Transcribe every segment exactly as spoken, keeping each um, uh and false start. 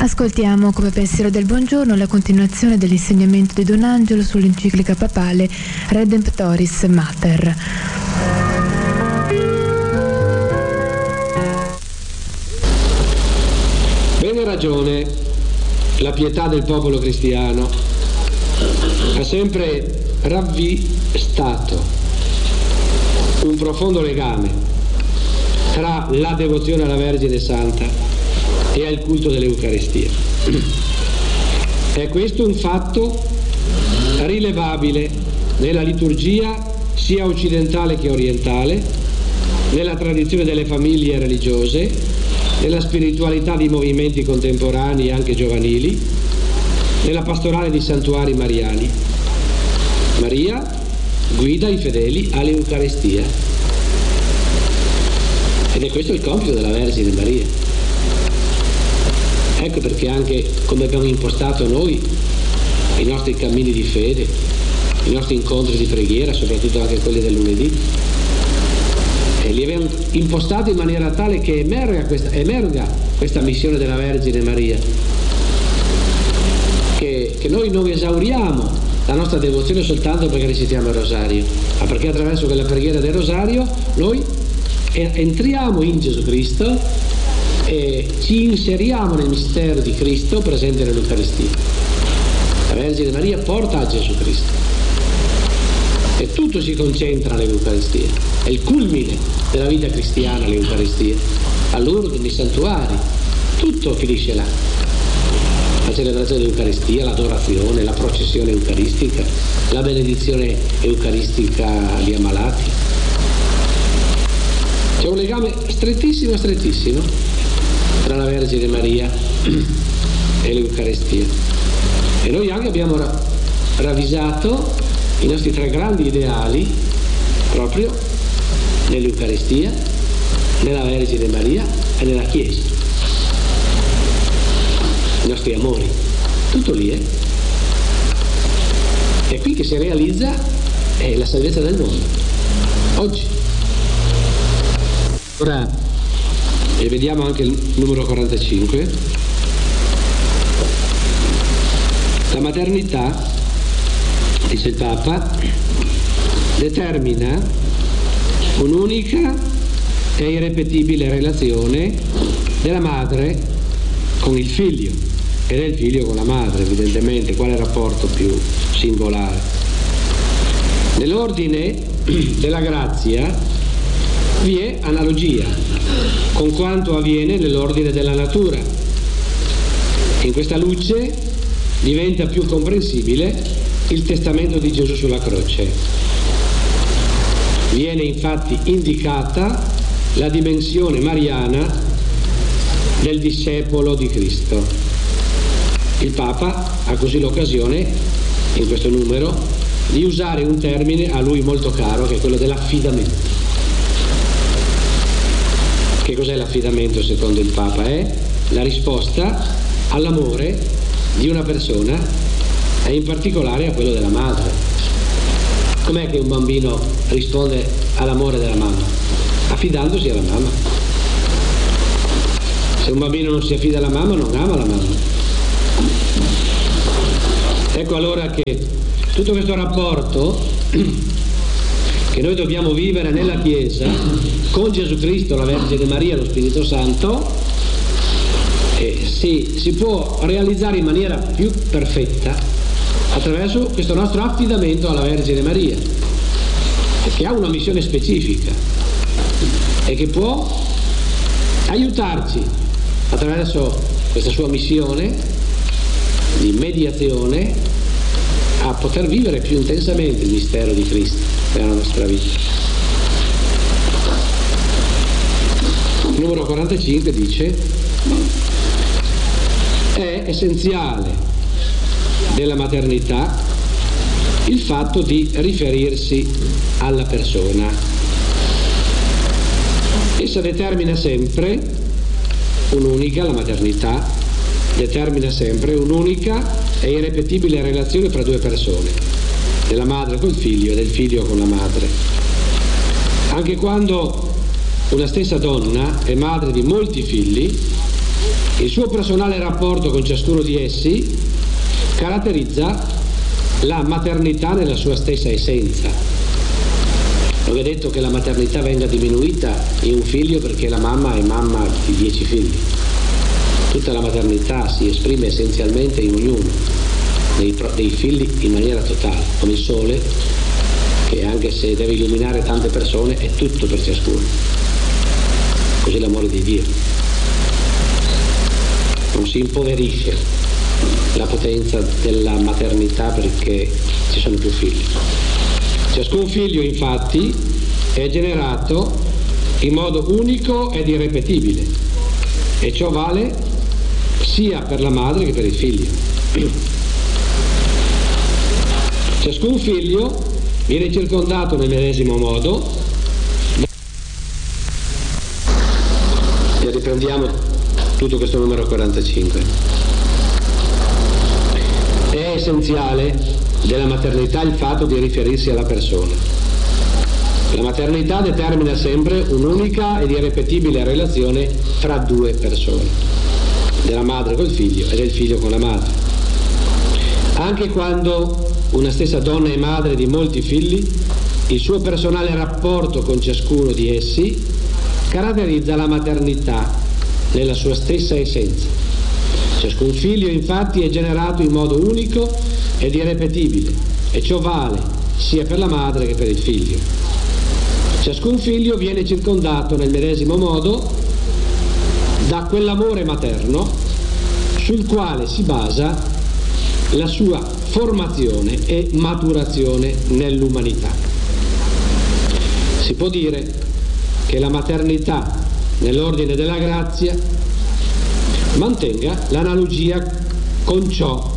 Ascoltiamo come pensiero del buongiorno la continuazione dell'insegnamento di Don Angelo sull'enciclica papale Redemptoris Mater. Bene ragione, la pietà del popolo cristiano ha sempre ravvistato un profondo legame tra la devozione alla Vergine Santa e al culto dell'Eucaristia. È questo un fatto rilevabile nella liturgia sia occidentale che orientale, nella tradizione delle famiglie religiose, nella spiritualità di movimenti contemporanei e anche giovanili, nella pastorale di santuari mariani. Maria guida i fedeli all'Eucaristia ed è questo il compito della Vergine Maria. Ecco perché anche come abbiamo impostato noi i nostri cammini di fede, i nostri incontri di preghiera, soprattutto anche quelli del lunedì, e li abbiamo impostati in maniera tale che emerga questa, emerga questa missione della Vergine Maria, che, che noi non esauriamo la nostra devozione soltanto perché recitiamo il rosario, ma perché attraverso quella preghiera del rosario noi entriamo in Gesù Cristo e ci inseriamo nel mistero di Cristo presente nell'Eucaristia. La Vergine Maria porta a Gesù Cristo e tutto si concentra nell'Eucaristia, è il culmine della vita cristiana l'Eucaristia, a Lourdes, nei santuari, tutto finisce là. La celebrazione dell'Eucaristia, l'adorazione, la processione eucaristica, la benedizione eucaristica agli ammalati. C'è un legame strettissimo, strettissimo tra la Vergine Maria e l'Eucaristia. E noi anche abbiamo ra- ravvisato i nostri tre grandi ideali proprio nell'Eucaristia, nella Vergine Maria e nella Chiesa. I nostri amori, tutto lì, eh? È qui che si realizza eh, la salvezza del mondo, oggi. Ora, e vediamo anche il numero quarantacinque, la maternità, dice il Papa, determina un'unica e irripetibile relazione della madre con il figlio e del figlio con la madre, evidentemente. Quale rapporto più singolare? Nell'ordine della grazia vi è analogia con quanto avviene nell'ordine della natura. In questa luce diventa più comprensibile il testamento di Gesù sulla croce. Viene infatti indicata la dimensione mariana del discepolo di Cristo. Il Papa ha così l'occasione, in questo numero, di usare un termine a lui molto caro, che è quello dell'affidamento. Che cos'è l'affidamento secondo il Papa? È la risposta all'amore di una persona e in particolare a quello della madre. Com'è che un bambino risponde all'amore della mamma? Affidandosi alla mamma. Se un bambino non si affida alla mamma, non ama la mamma. Ecco allora che tutto questo rapporto che noi dobbiamo vivere nella Chiesa con Gesù Cristo, la Vergine Maria e lo Spirito Santo, eh, si, si può realizzare in maniera più perfetta attraverso questo nostro affidamento alla Vergine Maria, che ha una missione specifica e che può aiutarci attraverso questa sua missione di mediazione a poter vivere più intensamente il mistero di Cristo nella nostra vita. Il numero quarantacinque dice: è essenziale della maternità il fatto di riferirsi alla persona. Essa determina sempre un'unica, la maternità determina sempre un'unica e irripetibile relazione tra due persone, della madre col figlio e del figlio con la madre. Anche quando una stessa donna è madre di molti figli, Il suo personale rapporto con ciascuno di essi caratterizza la maternità nella sua stessa essenza. Non è detto che la maternità venga diminuita in un figlio perché la mamma è mamma di dieci figli. Tutta la maternità si esprime essenzialmente in ognuno dei, dei figli in maniera totale, come il sole, che anche se deve illuminare tante persone è tutto per ciascuno. Così l'amore di Dio. Non si impoverisce la potenza della maternità perché ci sono più figli. Ciascun figlio infatti è generato in modo unico ed irripetibile, e ciò vale sia per la madre che per il figlio. Ciascun figlio viene circondato nel medesimo modo. E riprendiamo tutto questo numero quarantacinque. È essenziale della maternità il fatto di riferirsi alla persona. La maternità determina sempre un'unica ed irripetibile relazione fra due persone, della madre col figlio e del figlio con la madre. Anche quando una stessa donna è madre di molti figli, il suo personale rapporto con ciascuno di essi caratterizza la maternità nella sua stessa essenza. Ciascun figlio infatti è generato in modo unico ed irripetibile, e ciò vale sia per la madre che per il figlio. Ciascun figlio viene circondato nel medesimo modo da quell'amore materno sul quale si basa la sua formazione e maturazione nell'umanità. Si può dire che la maternità nell'ordine della grazia mantenga l'analogia con ciò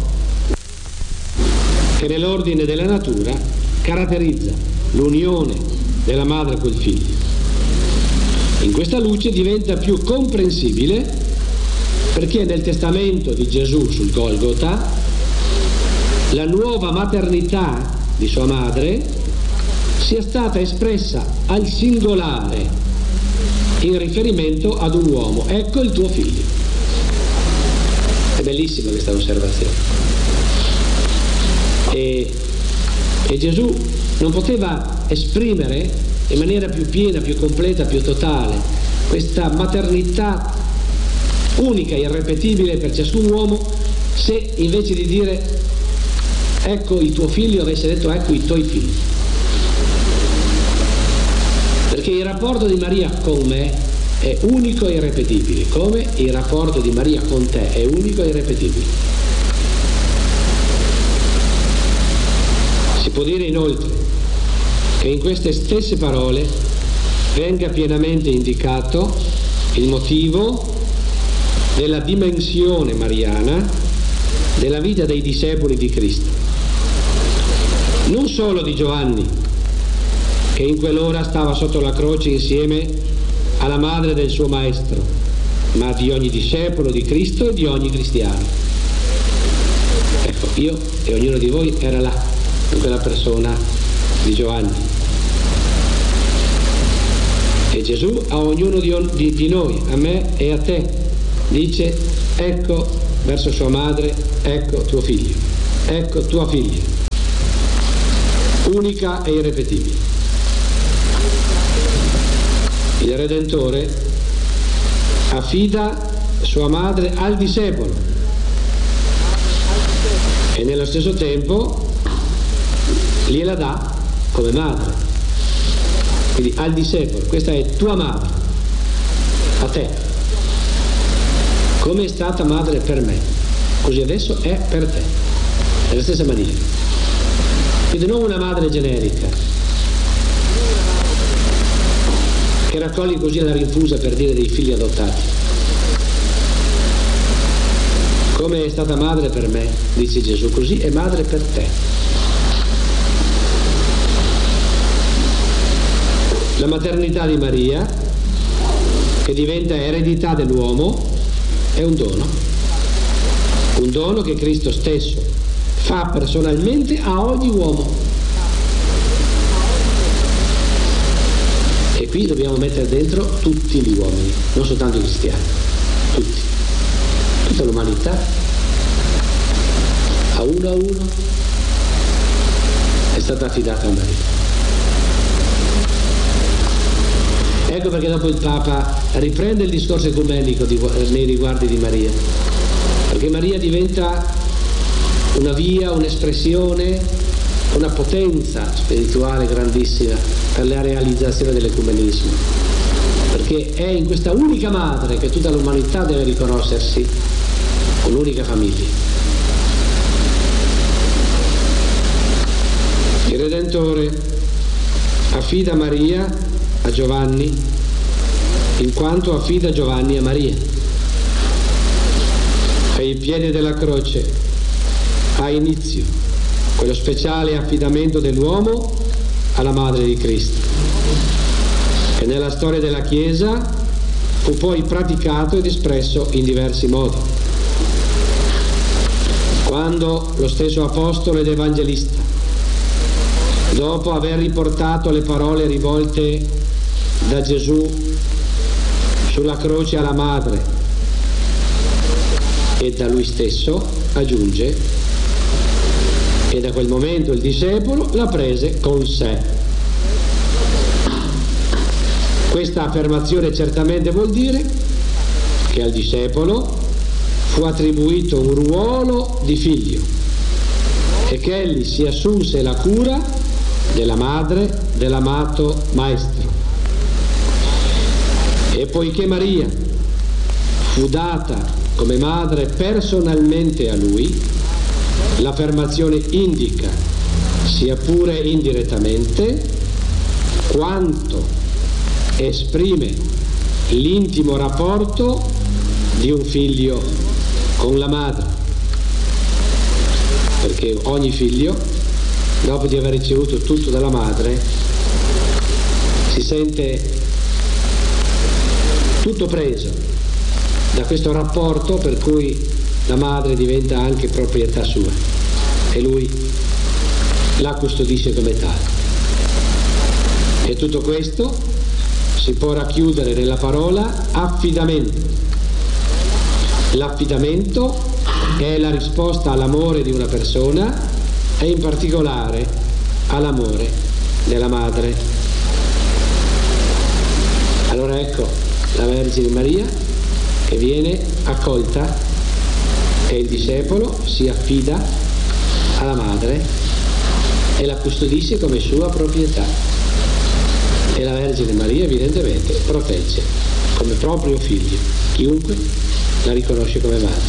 che nell'ordine della natura caratterizza l'unione della madre col figlio. In questa luce diventa più comprensibile perché nel testamento di Gesù sul Golgota la nuova maternità di sua madre sia stata espressa al singolare in riferimento ad un uomo. Ecco il tuo figlio. È bellissima questa osservazione. E, e Gesù non poteva esprimere in maniera più piena, più completa, più totale questa maternità unica e irripetibile per ciascun uomo se invece di dire ecco il tuo figlio avesse detto ecco i tuoi figli. Perché il rapporto di Maria con me è unico e irripetibile, come il rapporto di Maria con te è unico e irripetibile. Si può dire inoltre che in queste stesse parole venga pienamente indicato il motivo della dimensione mariana della vita dei discepoli di Cristo. Non solo di Giovanni, che in quell'ora stava sotto la croce insieme alla madre del suo maestro, ma di ogni discepolo di Cristo e di ogni cristiano. Ecco, io e ognuno di voi era là, in quella persona di Giovanni. E Gesù a ognuno di, di, di noi, a me e a te, dice ecco verso sua madre, ecco tuo figlio, ecco tua figlia, unica e irripetibile. Il Redentore affida sua madre al discepolo e nello stesso tempo gliela dà come madre. Quindi al discepolo, questa è tua madre, a te. Come è stata madre per me, così adesso è per te, nella stessa maniera. Quindi non una madre generica, che raccogli così alla rinfusa per dire dei figli adottati. Come è stata madre per me, dice Gesù, così è madre per te. La maternità di Maria, che diventa eredità dell'uomo, è un dono. Un dono che Cristo stesso fa personalmente a ogni uomo. E qui dobbiamo mettere dentro tutti gli uomini, non soltanto i cristiani, tutti. tutta l'umanità, a uno a uno, è stata affidata a Maria. Ecco perché dopo il Papa riprende il discorso ecumenico di, nei riguardi di Maria, perché Maria diventa una via, un'espressione, una potenza spirituale grandissima per la realizzazione dell'ecumenismo, perché è in questa unica madre che tutta l'umanità deve riconoscersi un'unica famiglia. Il Redentore affida Maria a Giovanni in quanto affida Giovanni a Maria. Ai piedi della croce ha inizio quello speciale affidamento dell'uomo alla Madre di Cristo, che nella storia della Chiesa fu poi praticato ed espresso in diversi modi. Quando lo stesso Apostolo ed Evangelista, dopo aver riportato le parole rivolte da Gesù sulla croce alla Madre e da lui stesso, aggiunge: e da quel momento il discepolo la prese con sé. Questa affermazione certamente vuol dire che al discepolo fu attribuito un ruolo di figlio e che egli si assunse la cura della madre dell'amato maestro. E poiché Maria fu data come madre personalmente a lui, l'affermazione indica, sia pure indirettamente, quanto esprime l'intimo rapporto di un figlio con la madre, perché ogni figlio, dopo di aver ricevuto tutto dalla madre, si sente tutto preso da questo rapporto per cui la madre diventa anche proprietà sua e lui la custodisce come tale. E tutto questo si può racchiudere nella parola affidamento. L'affidamento è la risposta all'amore di una persona e in particolare all'amore della madre. Allora ecco la Vergine Maria che viene accolta e il discepolo si affida alla madre e la custodisce come sua proprietà, e la Vergine Maria evidentemente protegge come proprio figlio chiunque la riconosce come madre.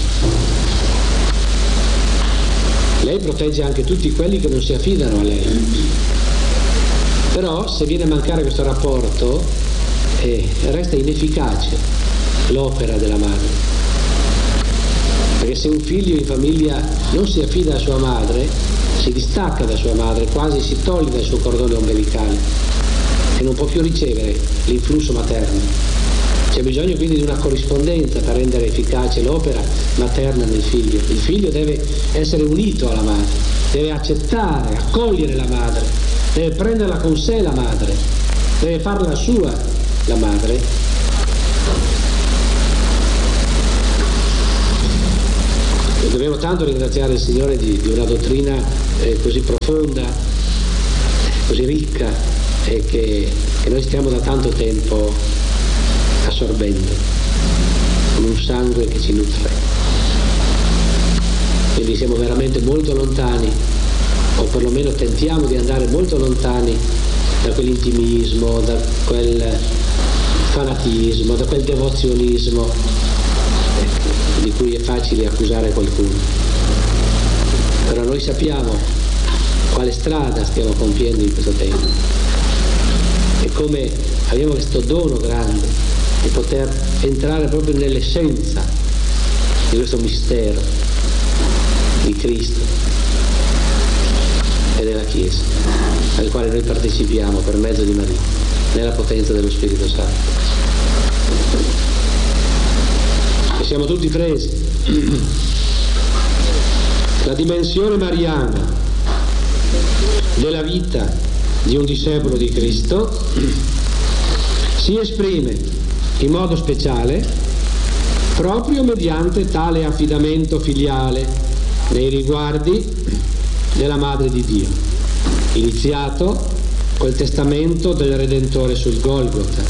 Lei protegge anche tutti quelli che non si affidano a lei, però se viene a mancare questo rapporto eh, resta inefficace l'opera della madre, perché se un figlio in famiglia non si affida alla sua madre, si distacca da sua madre, quasi si toglie dal suo cordone ombelicale e non può più ricevere l'influsso materno. C'è bisogno quindi di una corrispondenza per rendere efficace l'opera materna nel figlio. Il figlio deve essere unito alla madre, deve accettare, accogliere la madre, deve prenderla con sé la madre, deve farla sua la madre. Dobbiamo tanto ringraziare il Signore di, di una dottrina eh, così profonda, così ricca e che, che noi stiamo da tanto tempo assorbendo come un sangue che ci nutre. Quindi siamo veramente molto lontani, o perlomeno tentiamo di andare molto lontani da quell'intimismo, da quel fanatismo, da quel devozionismo di cui è facile accusare qualcuno. Però noi sappiamo quale strada stiamo compiendo in questo tempo e come abbiamo questo dono grande di poter entrare proprio nell'essenza di questo mistero di Cristo e della Chiesa, al quale noi partecipiamo per mezzo di Maria, nella potenza dello Spirito Santo. E siamo tutti presi. La dimensione mariana della vita di un discepolo di Cristo si esprime in modo speciale proprio mediante tale affidamento filiale nei riguardi della Madre di Dio, iniziato col testamento del Redentore sul Golgota.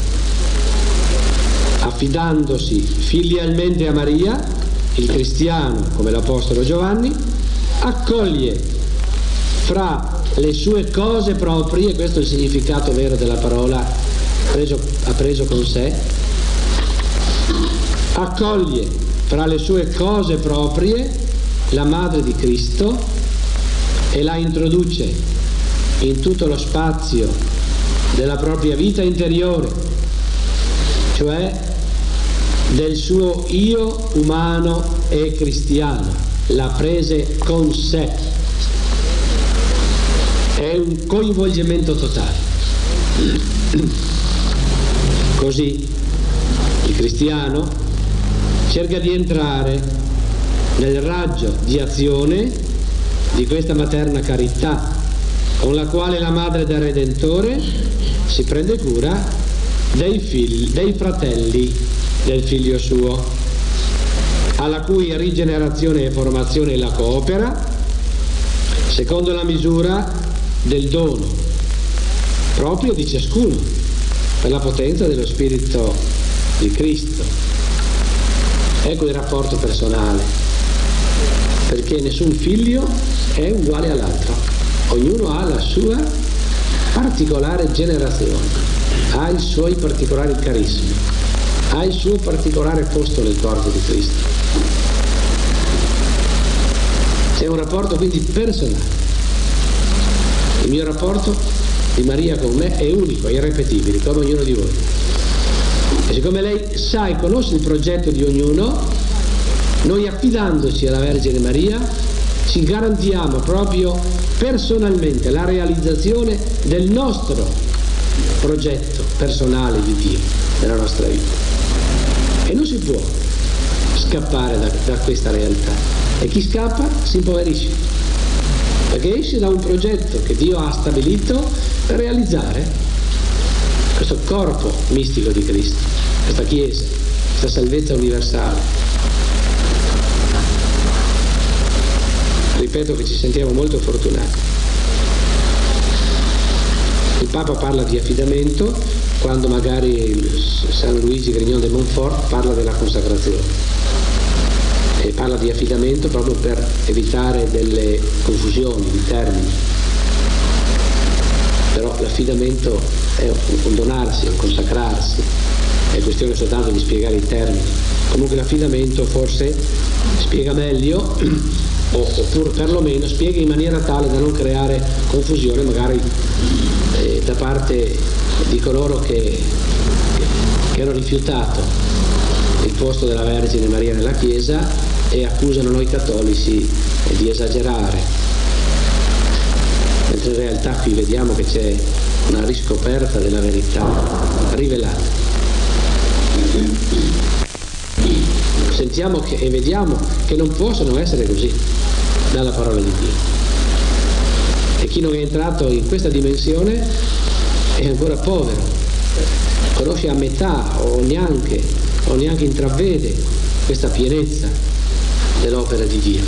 Affidandosi filialmente a Maria, il cristiano, come l'Apostolo Giovanni, accoglie fra le sue cose proprie, questo è il significato vero della parola preso, ha preso con sé, accoglie fra le sue cose proprie la Madre di Cristo e la introduce in tutto lo spazio della propria vita interiore, cioè del suo io umano e cristiano, la prese con sé. È un coinvolgimento totale. Così il cristiano cerca di entrare nel raggio di azione di questa materna carità con la quale la Madre del Redentore si prende cura dei figli, dei fratelli del Figlio suo, alla cui rigenerazione e formazione la coopera secondo la misura del dono proprio di ciascuno per la potenza dello Spirito di Cristo. Ecco il rapporto personale, perché nessun figlio è uguale all'altro, ognuno ha la sua particolare generazione, ha i suoi particolari carismi, ha il suo particolare posto nel corpo di Cristo. C'è un rapporto quindi personale. Il mio rapporto di Maria con me è unico, è irrepetibile, come ognuno di voi. E siccome lei sa e conosce il progetto di ognuno, noi affidandoci alla Vergine Maria ci garantiamo proprio personalmente la realizzazione del nostro progetto personale di Dio nella nostra vita. E non si può scappare da, da questa realtà. E chi scappa si impoverisce, perché esce da un progetto che Dio ha stabilito per realizzare questo corpo mistico di Cristo, questa Chiesa, questa salvezza universale. Ripeto che ci sentiamo molto fortunati. Il Papa parla di affidamento quando magari San Luigi Grignon de Montfort parla della consacrazione, e parla di affidamento proprio per evitare delle confusioni di termini. Però l'affidamento è un donarsi, un consacrarsi, è questione soltanto di spiegare i termini. Comunque l'affidamento forse spiega meglio, oppure perlomeno spiega in maniera tale da non creare confusione magari eh, da parte di coloro che, che hanno rifiutato il posto della Vergine Maria nella Chiesa e accusano noi cattolici di esagerare, mentre in realtà qui vediamo che c'è una riscoperta della verità rivelata. Sentiamo che, e vediamo che non possono essere così dalla parola di Dio. E chi non è entrato in questa dimensione è ancora povero, conosce a metà o neanche, o neanche intravede questa pienezza dell'opera di Dio.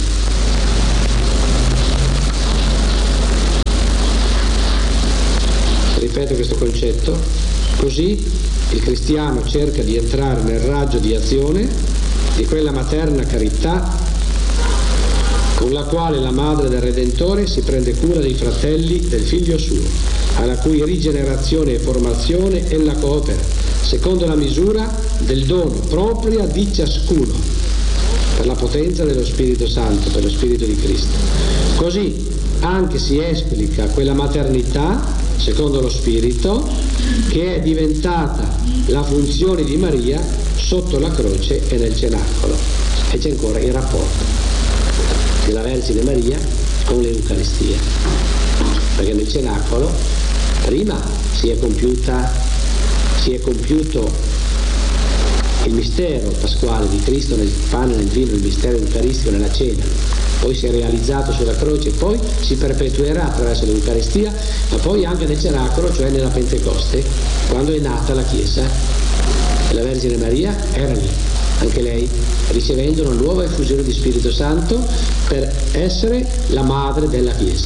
Ripeto questo concetto, così il cristiano cerca di entrare nel raggio di azione di quella materna carità con la quale la Madre del Redentore si prende cura dei fratelli del Figlio suo, alla cui rigenerazione e formazione ella coopera, secondo la misura del dono propria di ciascuno, per la potenza dello Spirito Santo, per lo Spirito di Cristo. Così anche si esplica quella maternità, secondo lo Spirito, che è diventata la funzione di Maria sotto la croce e nel cenacolo. E c'è ancora il rapporto della Vergine Maria con l'Eucaristia, perché nel cenacolo prima si è compiuta si è compiuto il mistero pasquale di Cristo nel pane, nel vino, il mistero eucaristico nella cena, poi si è realizzato sulla croce, poi si perpetuerà attraverso l'Eucaristia, ma poi anche nel cenacolo, cioè nella Pentecoste, quando è nata la Chiesa, e la Vergine Maria era lì anche lei, ricevendo una nuova effusione di Spirito Santo per essere la madre della Chiesa.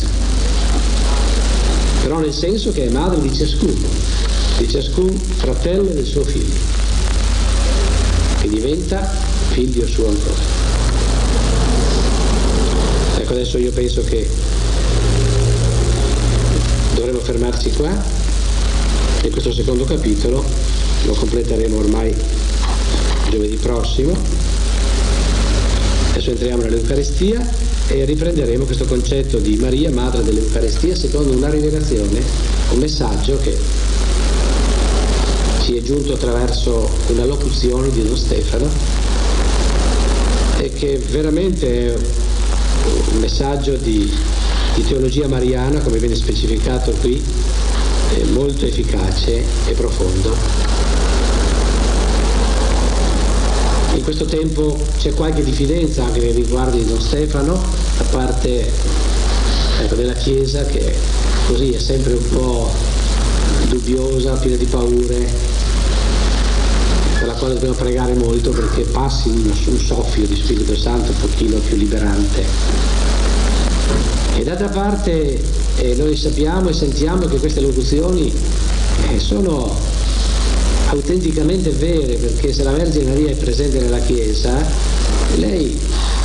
Però nel senso che è madre di ciascuno, di ciascun fratello del suo figlio, che diventa figlio suo ancora. Ecco, adesso io penso che dovremmo fermarci qua, e questo secondo capitolo lo completeremo ormai giovedì prossimo. Adesso entriamo nell'Eucaristia e riprenderemo questo concetto di Maria, madre dell'Eucaristia, secondo una rivelazione, un messaggio che ci è giunto attraverso una locuzione di Don Stefano, e che veramente è un messaggio di, di teologia mariana, come viene specificato qui, è molto efficace e profondo. In questo tempo c'è qualche diffidenza anche nei riguardi di Don Stefano da parte, ecco, della Chiesa, che così è sempre un po' dubbiosa, piena di paure, per la quale dobbiamo pregare molto perché passi un, un soffio di Spirito Santo un pochino più liberante. E d'altra parte eh, noi sappiamo e sentiamo che queste locuzioni eh, sono autenticamente vere, perché se la Vergine Maria è presente nella Chiesa, lei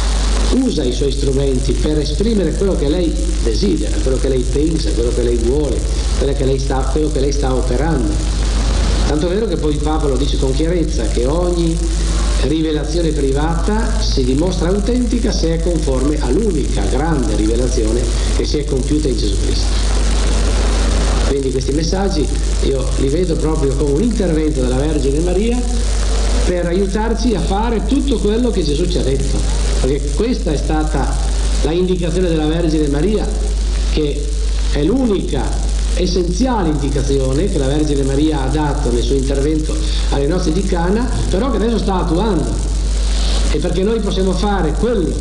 usa i suoi strumenti per esprimere quello che lei desidera, quello che lei pensa, quello che lei vuole, quello che lei sta, quello che lei sta operando. Tanto è vero che poi il Papa lo dice con chiarezza, che ogni rivelazione privata si dimostra autentica se è conforme all'unica grande rivelazione che si è compiuta in Gesù Cristo. Quindi questi messaggi io li vedo proprio come un intervento della Vergine Maria per aiutarci a fare tutto quello che Gesù ci ha detto, perché questa è stata la indicazione della Vergine Maria, che è l'unica essenziale indicazione che la Vergine Maria ha dato nel suo intervento alle nozze di Cana, però che adesso sta attuando, e perché noi possiamo fare quello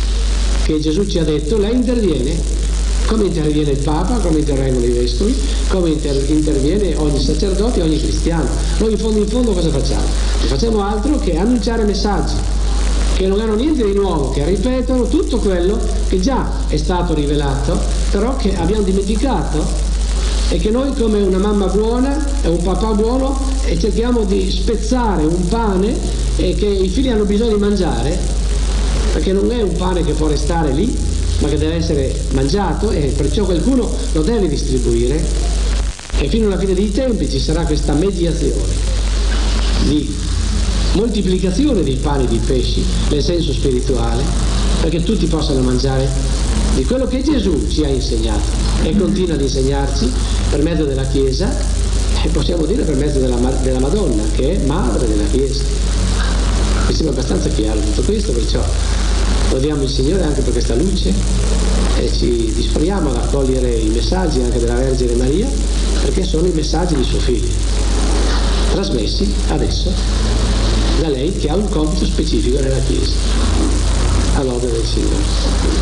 che Gesù ci ha detto, lei interviene, come interviene il Papa, come intervengono i vescovi, come inter- interviene ogni sacerdote e ogni cristiano. Noi in fondo in fondo cosa facciamo? Non facciamo altro che annunciare messaggi che non hanno niente di nuovo, che ripetono tutto quello che già è stato rivelato, però che abbiamo dimenticato, e che noi, come una mamma buona e un papà buono, e cerchiamo di spezzare un pane e che i figli hanno bisogno di mangiare, perché non è un pane che può restare lì, ma che deve essere mangiato, e perciò qualcuno lo deve distribuire, e fino alla fine dei tempi ci sarà questa mediazione di moltiplicazione dei pani e dei pesci nel senso spirituale, perché tutti possano mangiare di quello che Gesù ci ha insegnato e continua ad insegnarci per mezzo della Chiesa, e possiamo dire per mezzo della, della Madonna, che è madre della Chiesa. Mi sembra abbastanza chiaro tutto questo, perciò lodiamo il Signore anche per questa luce e ci disponiamo ad accogliere i messaggi anche della Vergine Maria, perché sono i messaggi di suo figlio, trasmessi adesso da lei, che ha un compito specifico nella Chiesa. A lode del Signore.